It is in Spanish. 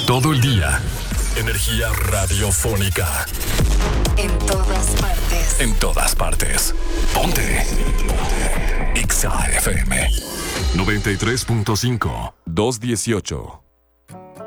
Todo el día. Energía radiofónica. En todas partes. En todas partes. Ponte. Ponte. Exa FM 93.5 218.